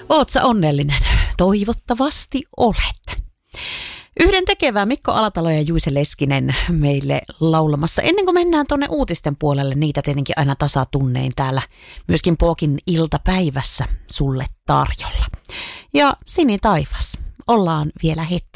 Oot sä onnellinen? Toivottavasti olet. Yhden tekevää Mikko Alatalo ja Juise Leskinen meille laulamassa. Ennen kuin mennään tuonne uutisten puolelle, niitä tietenkin aina tasatunnein täällä myöskin Pokin iltapäivässä sulle tarjolla. Ja Sini taivas, ollaan vielä hetki.